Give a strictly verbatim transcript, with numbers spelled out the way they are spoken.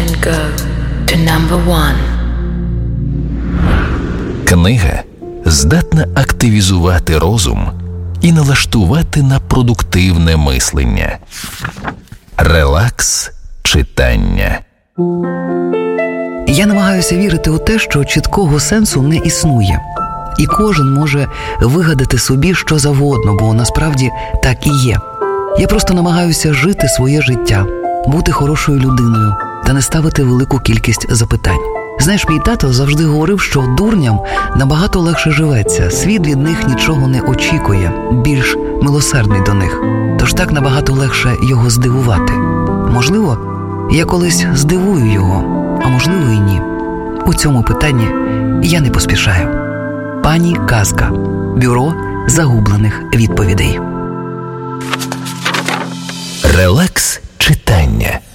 and go to number one. Книга здатна активізувати розум і налаштувати на продуктивне мислення. Релакс читання. Я намагаюся вірити у те, що чіткого сенсу не існує. І кожен може вигадати собі що завгодно, бо насправді так і є. Я просто намагаюся жити своє життя, бути хорошою людиною та не ставити велику кількість запитань. Знаєш, мій тато завжди говорив, що дурням набагато легше живеться, світ від них нічого не очікує, більш милосердний до них. Тож так набагато легше його здивувати. Можливо, я колись здивую його, а можливо і ні. У цьому питанні я не поспішаю. Пані Казка. Бюро загублених відповідей. Релакс читання.